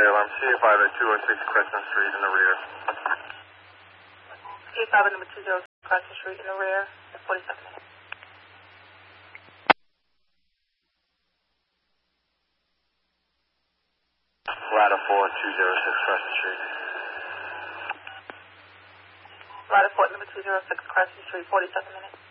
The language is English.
fire alarm, CA5 at 206 Crescent Street in the rear. CA5 at number 206 Crescent Street in the rear, 47 minutes. Ladder 4, 206 Crescent Street. Ladder 4 at number 206 Crescent Street, 47 minutes.